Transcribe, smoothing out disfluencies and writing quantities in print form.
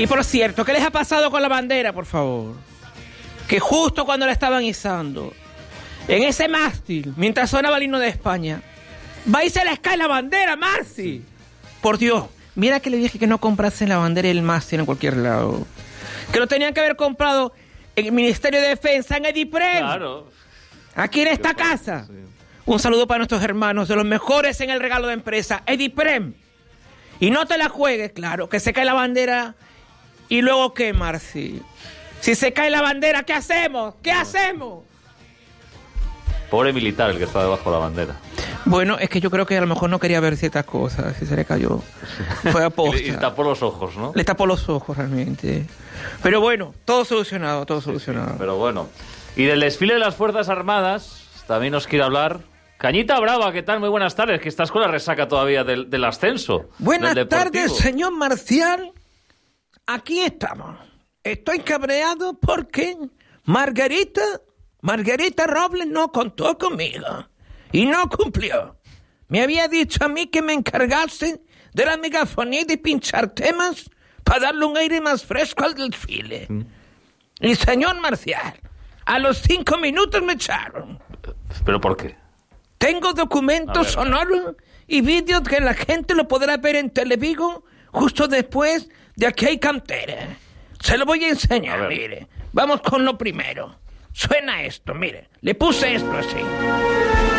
Y por cierto, ¿qué les ha pasado con la bandera, por favor? Que justo cuando la estaban izando, en ese mástil, mientras sonaba el himno de España, va y se les cae la bandera, Marci. Por Dios, mira que le dije que no comprasen la bandera y el mástil en cualquier lado. Que lo tenían que haber comprado en el Ministerio de Defensa, en Ediprem. Claro. Aquí en esta casa. Sí. Un saludo para nuestros hermanos, de los mejores en el regalo de empresa, Ediprem. Y no te la juegues, claro, que se cae la bandera. ¿Y luego qué, Marci? Si se cae la bandera, ¿qué hacemos? ¿Qué hacemos? Pobre militar el que está debajo de la bandera. Bueno, es que yo creo que a lo mejor no quería ver ciertas cosas, si se le cayó. Fue aposta. Y tapó los ojos, ¿no? Le tapó los ojos, realmente. Pero bueno, todo solucionado, todo solucionado. Pero bueno. Y del desfile de las Fuerzas Armadas, también nos quiere hablar Cañita Brava. ¿Qué tal? Muy buenas tardes, que estás con la resaca todavía del ascenso. Buenas del tardes, señor Marcial. Aquí estamos. Estoy cabreado porque Margarita Robles no contó conmigo y no cumplió. Me había dicho a mí que me encargase de la megafonía y de pinchar temas para darle un aire más fresco al desfile. Y señor Marcial, a los 5 minutos me echaron. ¿Pero por qué? Tengo documentos sonoros y vídeos que la gente lo podrá ver en Televigo justo después de Aquí hay cantera. Se lo voy a enseñar, mire. Vamos con lo primero. Suena esto, mire. Le puse esto así.